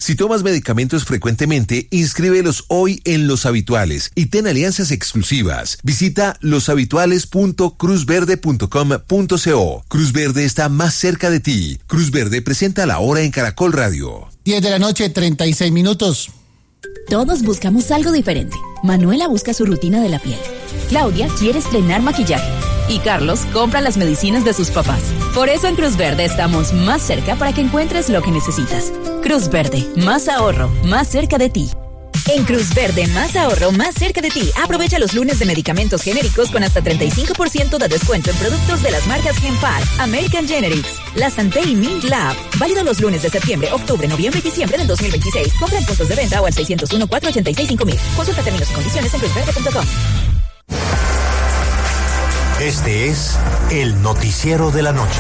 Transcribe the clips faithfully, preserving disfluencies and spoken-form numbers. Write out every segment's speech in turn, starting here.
Si tomas medicamentos frecuentemente, inscríbelos hoy en Los Habituales y ten alianzas exclusivas. Visita los habituales punto cruz verde punto com punto co. Cruz Verde está más cerca de ti. Cruz Verde presenta la hora en Caracol Radio. diez de la noche, treinta y seis minutos. Todos buscamos algo diferente. Manuela busca su rutina de la piel. Claudia quiere estrenar maquillaje. Y Carlos compra las medicinas de sus papás. Por eso en Cruz Verde estamos más cerca para que encuentres lo que necesitas. Cruz Verde, más ahorro, más cerca de ti. En Cruz Verde, más ahorro, más cerca de ti. Aprovecha los lunes de medicamentos genéricos con hasta treinta y cinco por ciento de descuento en productos de las marcas Genpal, American Generics, La Santé y Mint Lab. Válido los lunes de septiembre, octubre, noviembre y diciembre del dos mil veintiséis. Compra en puntos de venta o al seis cero uno, cuatro ocho seis, cinco mil. Consulta términos y condiciones en cruz verde punto com. Este es el noticiero de la noche.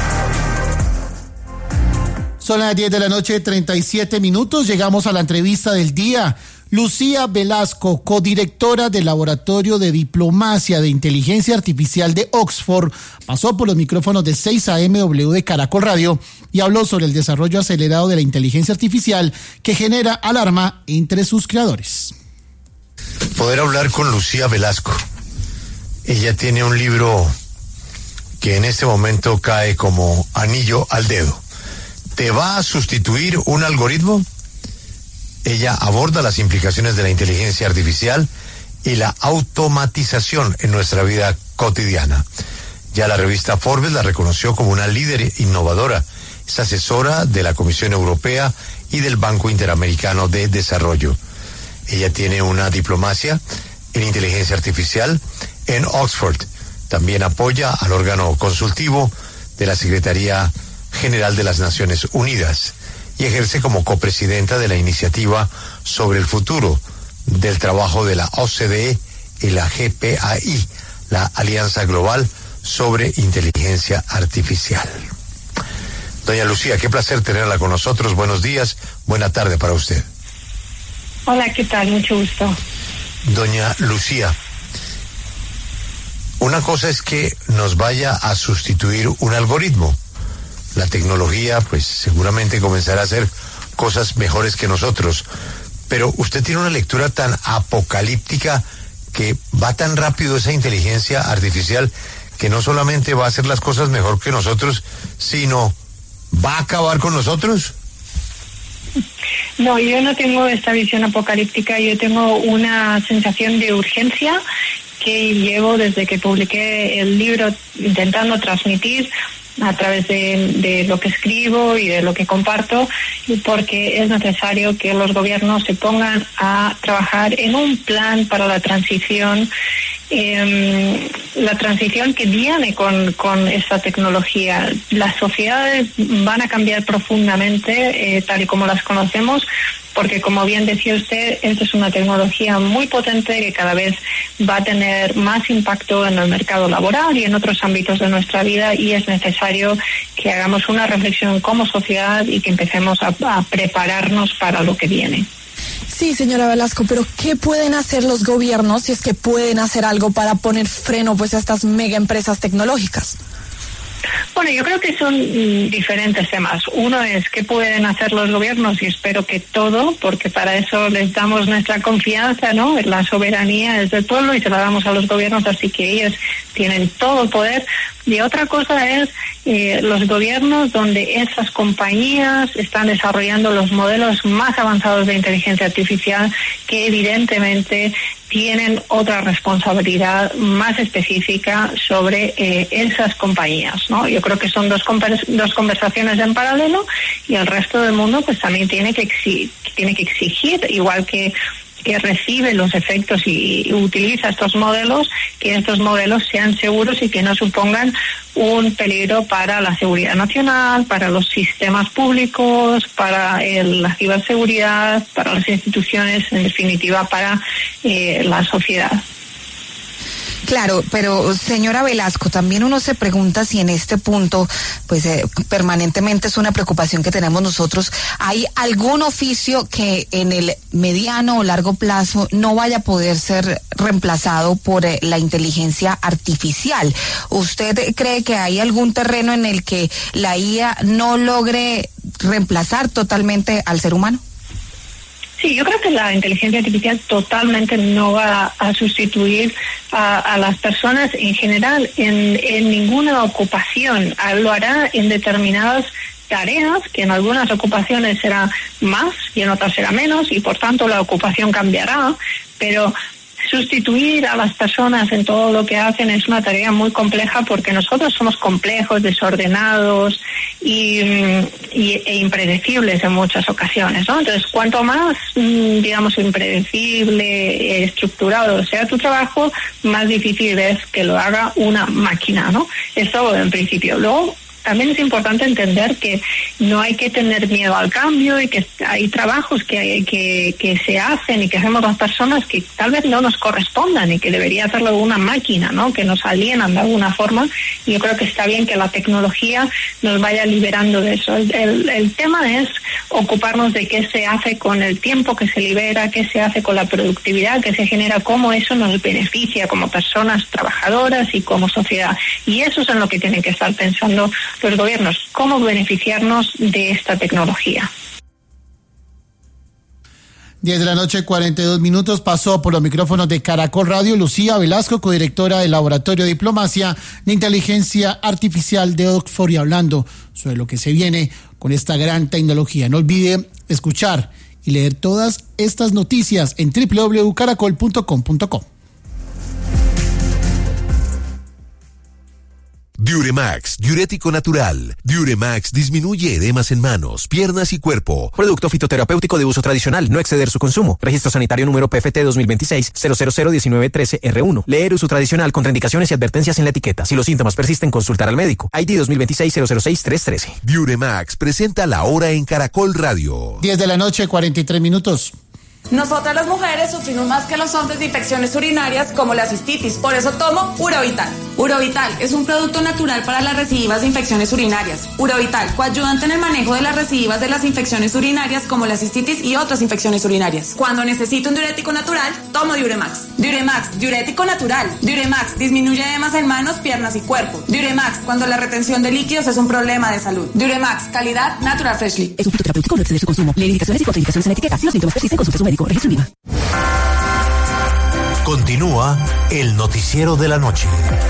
Son las diez de la noche, treinta y siete minutos. Llegamos a la entrevista del día. Lucía Velasco, codirectora del Laboratorio de Diplomacia de Inteligencia Artificial de Oxford, pasó por los micrófonos de seis A M W de Caracol Radio y habló sobre el desarrollo acelerado de la inteligencia artificial que genera alarma entre sus creadores. Poder hablar con Lucía Velasco. Ella tiene un libro que en este momento cae como anillo al dedo. ¿Te va a sustituir un algoritmo? Ella aborda las implicaciones de la inteligencia artificial y la automatización en nuestra vida cotidiana. Ya la revista Forbes la reconoció como una líder innovadora. Es asesora de la Comisión Europea y del Banco Interamericano de Desarrollo. Ella tiene una diplomacia en inteligencia artificial en Oxford. También apoya al órgano consultivo de la Secretaría General de las Naciones Unidas y ejerce como copresidenta de la iniciativa sobre el futuro del trabajo de la O C D E y la G P A I, la Alianza Global sobre Inteligencia Artificial. Doña Lucía, qué placer tenerla con nosotros. Buenos días, buena tarde para usted. Hola, ¿qué tal? Mucho gusto. Doña Lucía, una cosa es que nos vaya a sustituir un algoritmo. La tecnología, pues, seguramente comenzará a hacer cosas mejores que nosotros. Pero usted tiene una lectura tan apocalíptica que va tan rápido esa inteligencia artificial que no solamente va a hacer las cosas mejor que nosotros, sino va a acabar con nosotros. No, yo no tengo esta visión apocalíptica, yo tengo una sensación de urgencia que llevo desde que publiqué el libro intentando transmitir a través de, de lo que escribo y de lo que comparto, porque es necesario que los gobiernos se pongan a trabajar en un plan para la transición, eh, la transición que viene con, con esta tecnología. Las sociedades van a cambiar profundamente, eh, tal y como las conocemos, porque como bien decía usted, esta es una tecnología muy potente que cada vez va a tener más impacto en el mercado laboral y en otros ámbitos de nuestra vida, y es necesario que hagamos una reflexión como sociedad y que empecemos a, a prepararnos para lo que viene. Sí, señora Velasco, pero ¿qué pueden hacer los gobiernos si es que pueden hacer algo para poner freno pues a estas mega empresas tecnológicas? Bueno, yo creo que son mm, diferentes temas. Uno es qué pueden hacer los gobiernos, y espero que todo, porque para eso les damos nuestra confianza, ¿no? La soberanía es del pueblo y se la damos a los gobiernos, así que ellos tienen todo el poder. Y otra cosa es eh, los gobiernos donde esas compañías están desarrollando los modelos más avanzados de inteligencia artificial, que evidentemente tienen otra responsabilidad más específica sobre eh, esas compañías, ¿no? Yo creo que son dos, convers- dos conversaciones en paralelo, y el resto del mundo pues también tiene que exi- tiene que exigir, igual que que recibe los efectos y utiliza estos modelos, que estos modelos sean seguros y que no supongan un peligro para la seguridad nacional, para los sistemas públicos, para el, la ciberseguridad, para las instituciones, en definitiva para eh, la sociedad. Claro, pero señora Velasco, también uno se pregunta si en este punto, pues eh, permanentemente es una preocupación que tenemos nosotros, ¿hay algún oficio que en el mediano o largo plazo no vaya a poder ser reemplazado por eh, la inteligencia artificial? ¿Usted cree que hay algún terreno en el que la I A no logre reemplazar totalmente al ser humano? Sí, yo creo que la inteligencia artificial totalmente no va a sustituir a, a las personas en general en, en ninguna ocupación. Lo hará en determinadas tareas, que en algunas ocupaciones será más y en otras será menos, y por tanto la ocupación cambiará, pero sustituir a las personas en todo lo que hacen es una tarea muy compleja, porque nosotros somos complejos, desordenados y, y e impredecibles en muchas ocasiones, ¿no? Entonces, cuanto más, digamos, impredecible, estructurado sea tu trabajo, más difícil es que lo haga una máquina, ¿no? Eso en principio. Luego, también es importante entender que no hay que tener miedo al cambio y que hay trabajos que, que, que se hacen y que hacemos las personas que tal vez no nos correspondan y que debería hacerlo una máquina, ¿no? Que nos alienan de alguna forma. Y yo creo que está bien que la tecnología nos vaya liberando de eso. El, el, el tema es ocuparnos de qué se hace con el tiempo que se libera, qué se hace con la productividad que se genera, cómo eso nos beneficia como personas trabajadoras y como sociedad. Y eso es en lo que tienen que estar pensando los gobiernos, cómo beneficiarnos de esta tecnología. diez de la noche, cuarenta y dos minutos, pasó por los micrófonos de Caracol Radio Lucía Velasco, codirectora del Laboratorio de Diplomacia de Inteligencia Artificial de Oxford, y hablando sobre lo que se viene con esta gran tecnología. No olvide escuchar y leer todas estas noticias en doble u doble u doble u punto caracol punto com punto co. Diuremax, diurético natural. Diuremax disminuye edemas en manos, piernas y cuerpo. Producto fitoterapéutico de uso tradicional, no exceder su consumo. Registro sanitario número P F T dos mil veintiséis cero cero cero diecinueve trece R uno. Leer uso tradicional, contraindicaciones y advertencias en la etiqueta. Si los síntomas persisten, consultar al médico. I D dos mil veintiséis cero cero seis tres trece. Diuremax presenta la hora en Caracol Radio. diez de la noche, cuarenta y tres minutos. Nosotras las mujeres sufrimos más que los hombres de infecciones urinarias como la cistitis, por eso tomo Urovital. Urovital es un producto natural para las recidivas de infecciones urinarias. Urovital, coayudante en el manejo de las recidivas de las infecciones urinarias como la cistitis y otras infecciones urinarias. Cuando necesito un diurético natural, tomo Diuremax. Diuremax, diurético natural. Diuremax, disminuye edemas en manos, piernas y cuerpo. Diuremax, cuando la retención de líquidos es un problema de salud. Diuremax, calidad Natural Freshly. Es un fitoterapéutico, no exceder su consumo. Leer indicaciones y contraindicaciones en la etiqueta. Si los síntomas persisten, consulte a su médico. Registro INVIMA. Continúa el noticiero de la noche.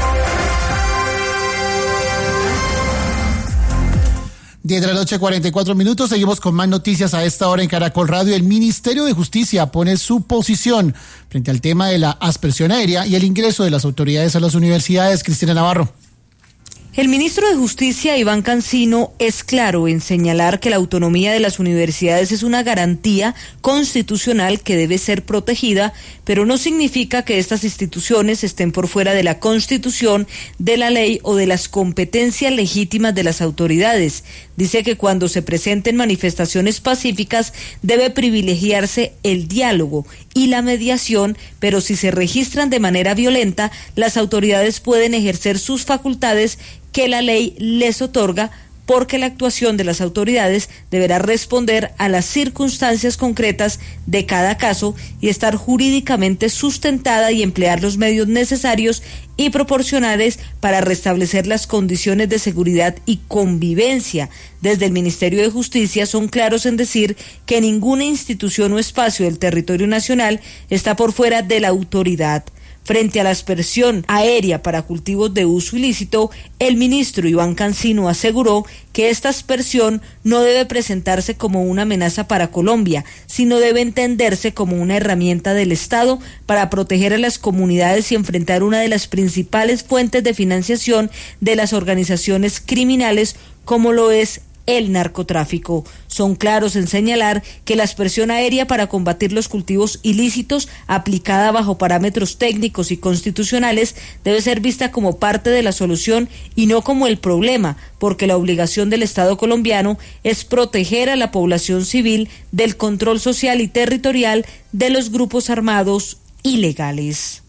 diez de la noche, cuarenta y cuatro minutos. Seguimos con más noticias a esta hora en Caracol Radio. El Ministerio de Justicia pone su posición frente al tema de la aspersión aérea y el ingreso de las autoridades a las universidades. Cristina Navarro. El ministro de Justicia, Iván Cancino, es claro en señalar que la autonomía de las universidades es una garantía constitucional que debe ser protegida, pero no significa que estas instituciones estén por fuera de la Constitución, de la ley o de las competencias legítimas de las autoridades. Dice que cuando se presenten manifestaciones pacíficas debe privilegiarse el diálogo y la mediación, pero si se registran de manera violenta, las autoridades pueden ejercer sus facultades que la ley les otorga, porque la actuación de las autoridades deberá responder a las circunstancias concretas de cada caso y estar jurídicamente sustentada y emplear los medios necesarios y proporcionales para restablecer las condiciones de seguridad y convivencia. Desde el Ministerio de Justicia son claros en decir que ninguna institución o espacio del territorio nacional está por fuera de la autoridad. Frente a la aspersión aérea para cultivos de uso ilícito, el ministro Iván Cancino aseguró que esta aspersión no debe presentarse como una amenaza para Colombia, sino debe entenderse como una herramienta del Estado para proteger a las comunidades y enfrentar una de las principales fuentes de financiación de las organizaciones criminales, como lo es el narcotráfico. Son claros en señalar que la aspersión aérea para combatir los cultivos ilícitos, aplicada bajo parámetros técnicos y constitucionales, debe ser vista como parte de la solución y no como el problema, porque la obligación del Estado colombiano es proteger a la población civil del control social y territorial de los grupos armados ilegales.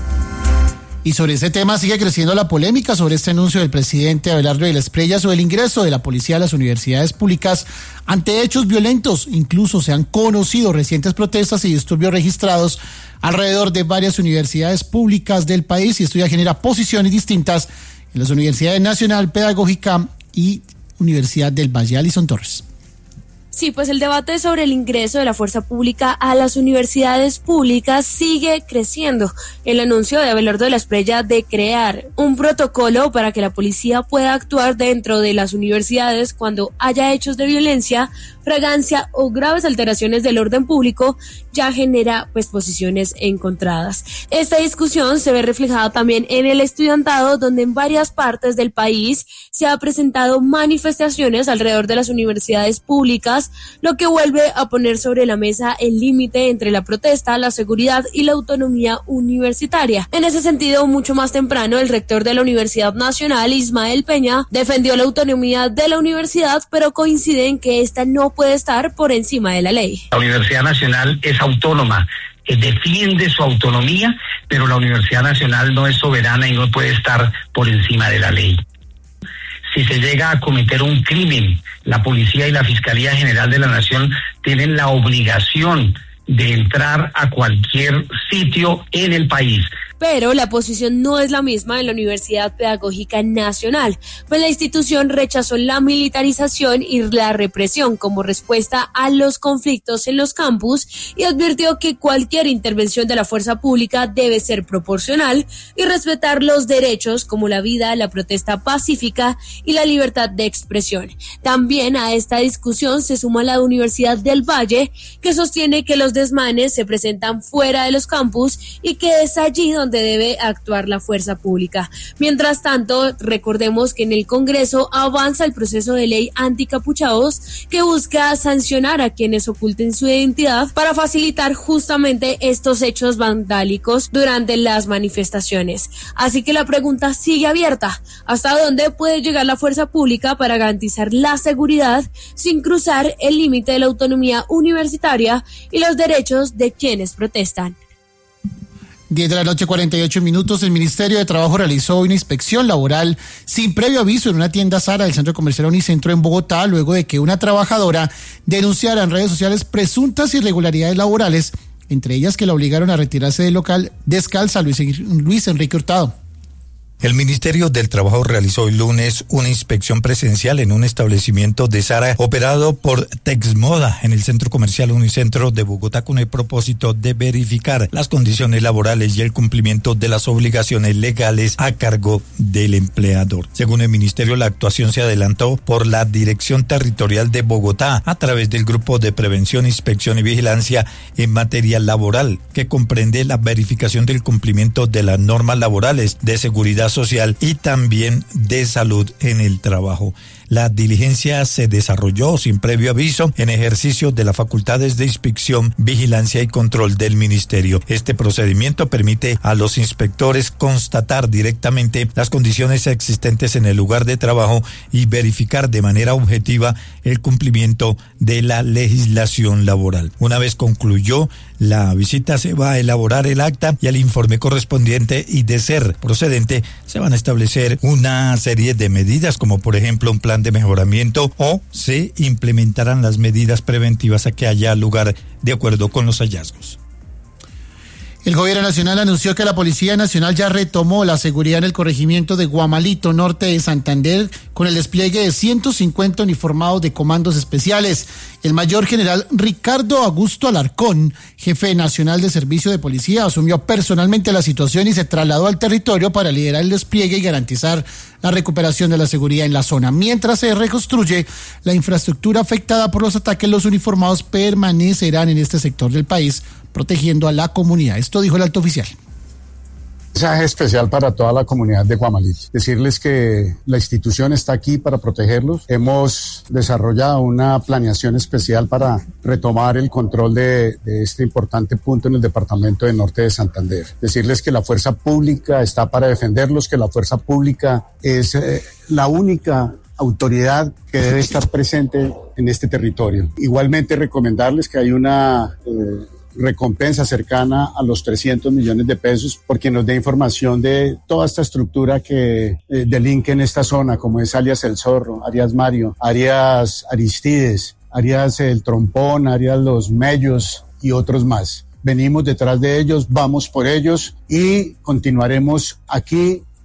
Y sobre ese tema sigue creciendo la polémica sobre este anuncio del presidente Abelardo de la Espriella sobre el ingreso de la policía a las universidades públicas ante hechos violentos. Incluso se han conocido recientes protestas y disturbios registrados alrededor de varias universidades públicas del país, y esto ya genera posiciones distintas en las universidades Nacional, Pedagógica y Universidad del Valle. Alison Torres. Sí, pues el debate sobre el ingreso de la fuerza pública a las universidades públicas sigue creciendo. El anuncio de Abelardo de la Espriella de crear un protocolo para que la policía pueda actuar dentro de las universidades cuando haya hechos de violencia, fragancia o graves alteraciones del orden público ya genera pues posiciones encontradas. Esta discusión se ve reflejada también en el estudiantado, donde en varias partes del país se ha presentado manifestaciones alrededor de las universidades públicas, lo que vuelve a poner sobre la mesa el límite entre la protesta, la seguridad y la autonomía universitaria. En ese sentido, mucho más temprano, el rector de la Universidad Nacional, Ismael Peña, defendió la autonomía de la universidad, pero coincide en que esta no puede estar por encima de la ley. La Universidad Nacional es autónoma, eh, defiende su autonomía, pero la Universidad Nacional no es soberana y no puede estar por encima de la ley. Si se llega a cometer un crimen, la Policía y la Fiscalía General de la Nación tienen la obligación de entrar a cualquier sitio en el país. Pero la posición no es la misma en la Universidad Pedagógica Nacional, pues la institución rechazó la militarización y la represión como respuesta a los conflictos en los campus y advirtió que cualquier intervención de la fuerza pública debe ser proporcional y respetar los derechos como la vida, la protesta pacífica y la libertad de expresión. También a esta discusión se suma la Universidad del Valle, que sostiene que los desmanes se presentan fuera de los campus y que es allí donde donde debe actuar la fuerza pública. Mientras tanto, recordemos que en el Congreso avanza el proceso de ley anticapuchados que busca sancionar a quienes oculten su identidad para facilitar justamente estos hechos vandálicos durante las manifestaciones. Así que la pregunta sigue abierta: ¿hasta dónde puede llegar la fuerza pública para garantizar la seguridad sin cruzar el límite de la autonomía universitaria y los derechos de quienes protestan? diez de la noche, cuarenta y ocho minutos. El Ministerio de Trabajo realizó una inspección laboral sin previo aviso en una tienda Zara del Centro Comercial Unicentro en Bogotá, luego de que una trabajadora denunciara en redes sociales presuntas irregularidades laborales, entre ellas que la obligaron a retirarse del local descalza. Luis, Luis Enrique Hurtado. El Ministerio del Trabajo realizó el lunes una inspección presencial en un establecimiento de Zara operado por Texmoda en el Centro Comercial Unicentro de Bogotá, con el propósito de verificar las condiciones laborales y el cumplimiento de las obligaciones legales a cargo del empleador. Según el Ministerio, la actuación se adelantó por la Dirección Territorial de Bogotá a través del Grupo de Prevención, Inspección y Vigilancia en materia laboral, que comprende la verificación del cumplimiento de las normas laborales de seguridad social y también de salud en el trabajo. La diligencia se desarrolló sin previo aviso en ejercicio de las facultades de inspección, vigilancia y control del Ministerio. Este procedimiento permite a los inspectores constatar directamente las condiciones existentes en el lugar de trabajo y verificar de manera objetiva el cumplimiento de la legislación laboral. Una vez concluyó la visita, se va a elaborar el acta y el informe correspondiente, y de ser procedente se van a establecer una serie de medidas, como por ejemplo un plan de mejoramiento, o se implementarán las medidas preventivas a que haya lugar de acuerdo con los hallazgos. El gobierno nacional anunció que la Policía Nacional ya retomó la seguridad en el corregimiento de Guamalito, norte de Santander, con el despliegue de ciento cincuenta uniformados de comandos especiales. El mayor general Ricardo Augusto Alarcón, jefe nacional de servicio de policía, asumió personalmente la situación y se trasladó al territorio para liderar el despliegue y garantizar la recuperación de la seguridad en la zona. Mientras se reconstruye la infraestructura afectada por los ataques, los uniformados permanecerán en este sector del país, protegiendo a la comunidad. Esto dijo el alto oficial. Mensaje especial para toda la comunidad de Guamalito. Decirles que la institución está aquí para protegerlos. Hemos desarrollado una planeación especial para retomar el control de, de este importante punto en el departamento del norte de Santander. Decirles que la fuerza pública está para defenderlos, que la fuerza pública es eh, la única autoridad que debe estar presente en este territorio. Igualmente recomendarles que hay una eh, recompensa cercana a los trescientos millones de pesos porque nos dé información de toda esta estructura que eh, delinque en esta zona, como es alias El Zorro, alias Mario, alias Aristides, alias El Trompón, alias Los Mellos y otros más. Venimos detrás de ellos, vamos por ellos y continuaremos aquí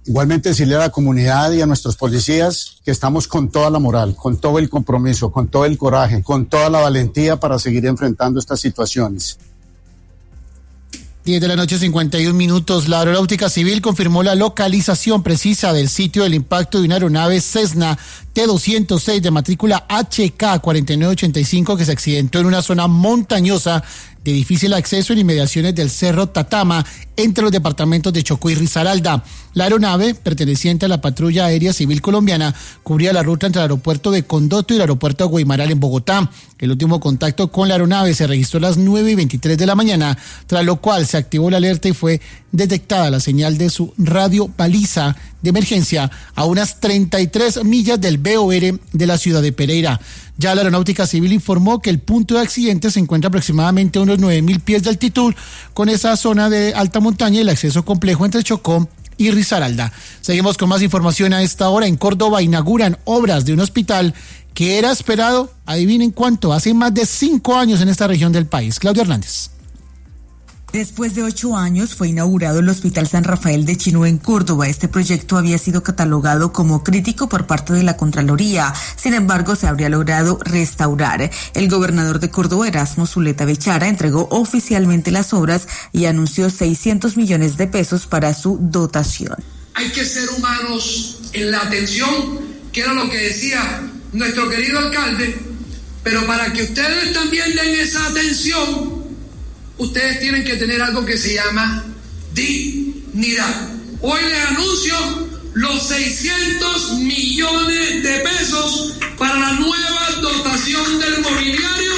Igualmente decirle a la comunidad y a nuestros policías que estamos con toda la moral, con todo el compromiso, con todo el coraje, con toda la valentía para seguir enfrentando estas situaciones. diez de la noche, cincuenta y un minutos. La Aeronáutica Civil confirmó la localización precisa del sitio del impacto de una aeronave Cessna T doscientos seis de matrícula H K cuarenta y nueve ochenta y cinco que se accidentó en una zona montañosa de difícil acceso en inmediaciones del Cerro Tatama, entre los departamentos de Chocó y Risaralda. La aeronave, perteneciente a la Patrulla Aérea Civil Colombiana, cubría la ruta entre el aeropuerto de Condoto y el aeropuerto de Guaymaral en Bogotá. El último contacto con la aeronave se registró a las nueve y veintitrés de la mañana, tras lo cual se activó la alerta y fue detectada la señal de su radio baliza de emergencia a unas treinta y tres millas del B O R de la ciudad de Pereira. Ya la Aeronáutica Civil informó que el punto de accidente se encuentra aproximadamente a unos nueve mil pies de altitud, con esa zona de alta montaña y el acceso complejo entre Chocó y Risaralda. Seguimos con más información a esta hora. En Córdoba inauguran obras de un hospital que era esperado, adivinen cuánto, hace más de cinco años en esta región del país. Claudia Hernández. Después de ocho años fue inaugurado el Hospital San Rafael de Chinú en Córdoba. Este proyecto había sido catalogado como crítico por parte de la Contraloría. Sin embargo, se habría logrado restaurar. El gobernador de Córdoba, Erasmo Zuleta Bechara, entregó oficialmente las obras y anunció seiscientos millones de pesos para su dotación. Hay que ser humanos en la atención, que era lo que decía nuestro querido alcalde, pero para que ustedes también den esa atención, ustedes tienen que tener algo que se llama dignidad. Hoy les anuncio los seiscientos millones de pesos para la nueva dotación del mobiliario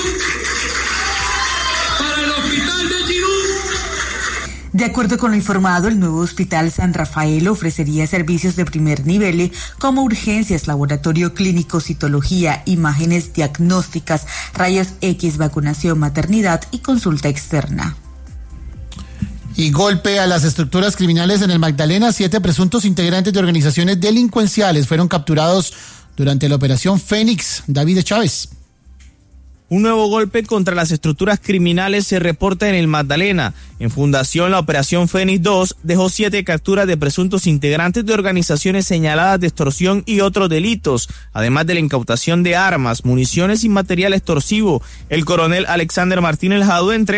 para el hospital de Chinú. De acuerdo con lo informado, el nuevo Hospital San Rafael ofrecería servicios de primer nivel como urgencias, laboratorio clínico, citología, imágenes diagnósticas, rayos X, vacunación, maternidad y consulta externa. Y golpe a las estructuras criminales en el Magdalena. Siete presuntos integrantes de organizaciones delincuenciales fueron capturados durante la operación Fénix. David Chávez. Un nuevo golpe contra las estructuras criminales se reporta en el Magdalena. En Fundación, la Operación Fénix dos dejó siete capturas de presuntos integrantes de organizaciones señaladas de extorsión y otros delitos, además de la incautación de armas, municiones y material extorsivo. El coronel Alexander Martínez Jadue entre